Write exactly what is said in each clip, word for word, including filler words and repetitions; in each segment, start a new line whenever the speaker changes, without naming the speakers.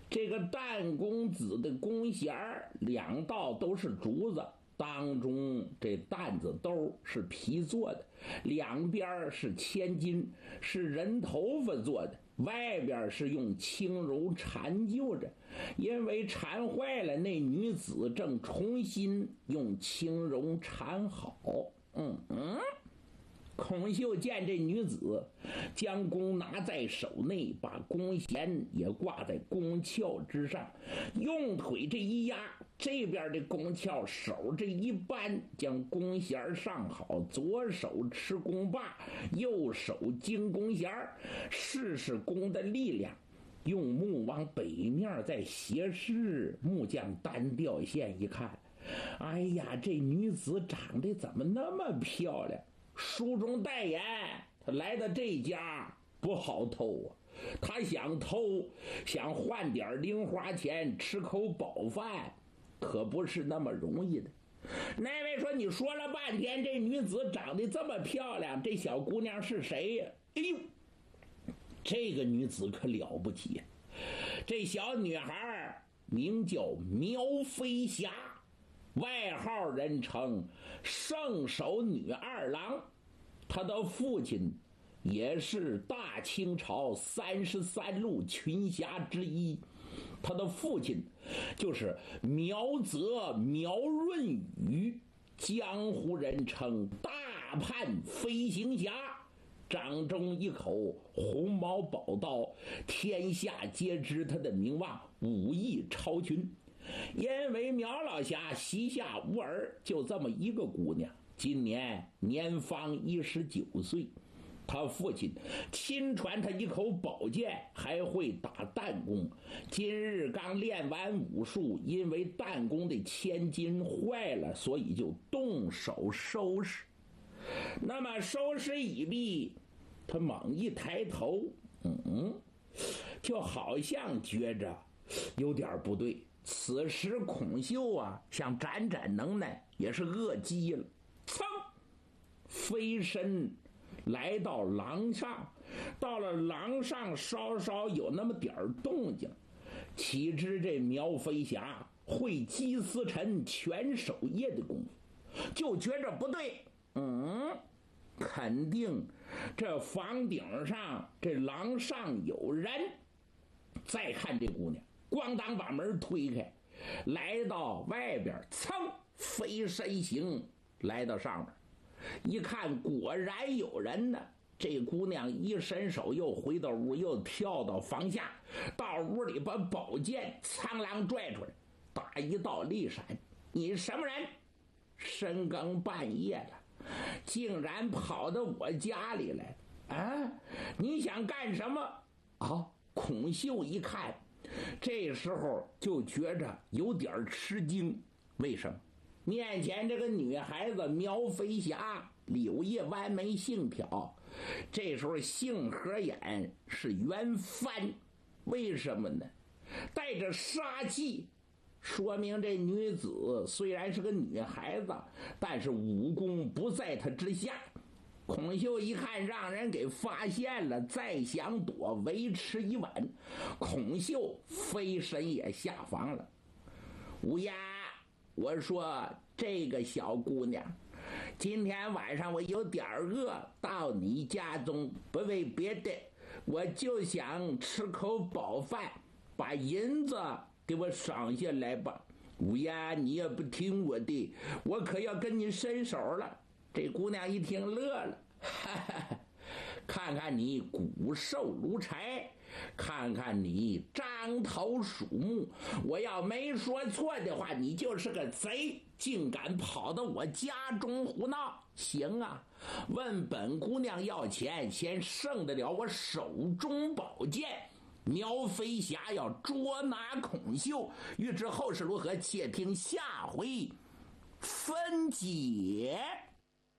这个弹公子的弓弦两道都是竹子，当中这担子兜是皮做的，两边是千金，是人头发做的，外边是用轻柔缠就着，因为缠坏了，那女子正重新用轻柔缠好。嗯嗯。孔秀见这女子将弓拿在手内，把弓弦也挂在弓鞘之上，用腿这一压，这边的弓鞘手这一扳，将弓弦上好，左手持弓把，右手经弓弦，试试弓的力量，用目往北面再斜视，木匠单调线一看，哎呀，这女子长得怎么那么漂亮，书中代言，他来到这家不好偷啊！他想偷，想换点零花钱，吃口饱饭，可不是那么容易的。那位说：“你说了半天，这女子长得这么漂亮，这小姑娘是谁呀？”哎呦，这个女子可了不起呀！这小女孩名叫苗飞霞，外号人称圣手女二郎，她的父亲也是大清朝三十三路群侠之一，他的父亲就是苗泽苗润宇，江湖人称大判飞行侠，掌中一口红毛宝刀，天下皆知他的名望，武艺超群。因为苗老侠膝下无儿，就这么一个姑娘，今年年方一十九岁。他父亲亲传他一口宝剑，还会打弹弓。今日刚练完武术，因为弹弓的千斤坏了，所以就动手收拾。那么收拾已毕，他猛一抬头，嗯，就好像觉着有点不对。此时孔秀啊，想展展能耐，也是饿极了，噌，飞身来到廊上，到了廊上稍稍有那么点动静，岂知这苗飞侠会击丝尘全手叶的功夫，就觉着不对，嗯，肯定这房顶上这廊上有人。再看这姑娘，咣当把门推开，来到外边，噌，飞身行来到上面，一看果然有人呢。这姑娘一伸手又回到屋，又跳到房下，到屋里把宝剑苍啷拽出来，打一道利闪。你什么人？深更半夜了，竟然跑到我家里来啊！你想干什么啊？孔秀一看，这时候就觉着有点吃惊。为什么？面前这个女孩子苗飞霞，柳叶弯眉杏挑，这时候杏核眼是圆翻，为什么呢？带着杀气，说明这女子虽然是个女孩子，但是武功不在她之下。孔秀一看让人给发现了，再想躲为迟已晚，孔秀飞身也下房了。乌鸦，我说这个小姑娘，今天晚上我有点饿，到你家中不为别的，我就想吃口饱饭，把银子给我赏下来吧。乌鸦，你也不听我的，我可要跟你伸手了。这姑娘一听乐了，哈哈，看看你骨瘦如柴，看看你獐头鼠目，我要没说错的话，你就是个贼，竟敢跑到我家中胡闹。行啊，问本姑娘要钱，先胜得了我手中宝剑。苗飞侠要捉拿孔秀，欲知后事如何，且听下回分解。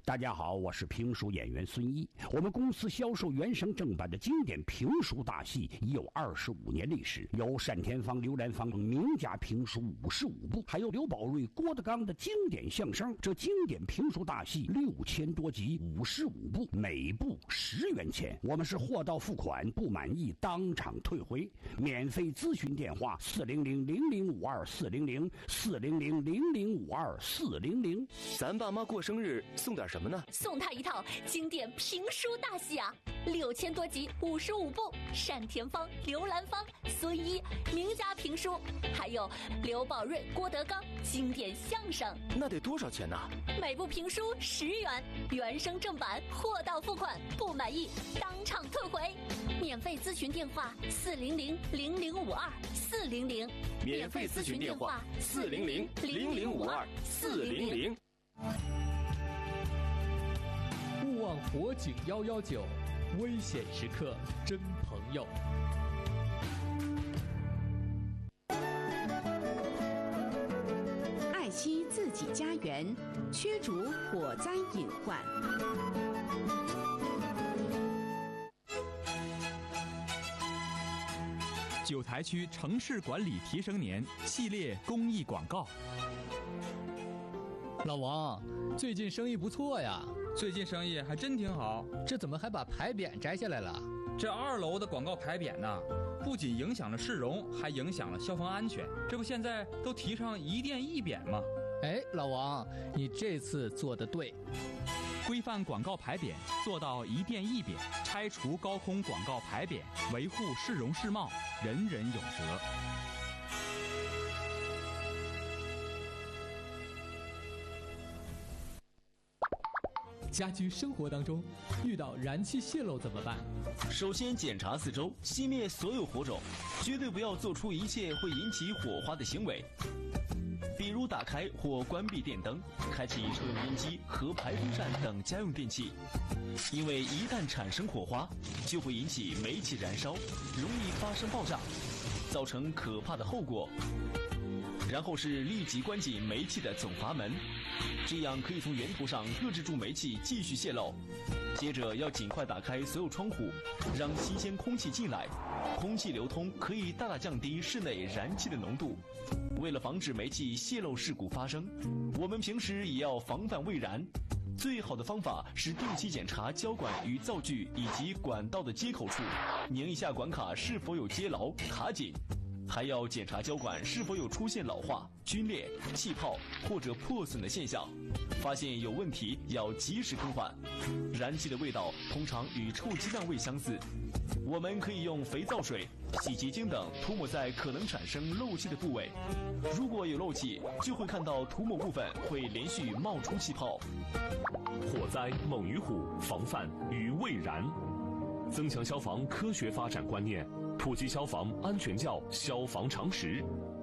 大家好，我是评书演员孙一。我们公司销售原声正版的经典评书大戏已有二十五年历史，有单田芳、刘兰芳名家评书五十五部，还有刘宝瑞、郭德纲的经典相声。这经典评书大戏六千多集，五十五部，每部十元钱。我们是货到付款，不满意当场退回。免费咨询电话：四零零零零五二四零零四零零零零五二四零零。
咱爸妈过生日送点什么呢？
送他一套经典评书大戏啊，六千多集，五十五部，单田芳、刘兰芳、孙一名家评书，还有刘宝瑞、郭德纲经典相声。
那得多少钱呢？
每部评书十元，原声正版，货到付款，不满意当场退回。免费咨询电话：四零零零零五二四零零。
免费咨询电话：四零零零零五二四零零。
勿忘火警幺幺九，危险时刻真朋友。
爱惜自己家园，驱逐火灾隐患。
九台区城市管理提升年系列公益广告。
老王，最近生意不错呀。
最近生意还真挺好，
这怎么还把牌匾摘下来了？
这二楼的广告牌匾呢，不仅影响了市容，还影响了消防安全。这不现在都提倡一店一匾吗？
哎，老王，你这次做得对。
规范广告牌匾，做到一店一匾，拆除高空广告牌匾，维护市容市貌，人人有责。
家居生活当中遇到燃气泄漏怎么办？
首先检查四周，熄灭所有火种，绝对不要做出一切会引起火花的行为，比如打开或关闭电灯，开启抽油烟机和排风扇等家用电器，因为一旦产生火花，就会引起煤气燃烧，容易发生爆炸，造成可怕的后果。然后是立即关紧煤气的总阀门，这样可以从源头上遏制住煤气继续泄漏。接着要尽快打开所有窗户，让新鲜空气进来，空气流通可以大大降低室内燃气的浓度。为了防止煤气泄漏事故发生，我们平时也要防范未燃。最好的方法是定期检查胶管与灶具以及管道的接口处，拧一下管卡是否有接牢卡紧。还要检查胶管是否有出现老化、皲裂、气泡或者破损的现象，发现有问题要及时更换。燃气的味道通常与臭鸡蛋味相似，我们可以用肥皂水、洗洁精等涂抹在可能产生漏气的部位，如果有漏气，就会看到涂抹部分会连续冒出气泡。
火灾猛于虎，防范于未然。增强消防科学发展观念，普及消防安全教消防常识，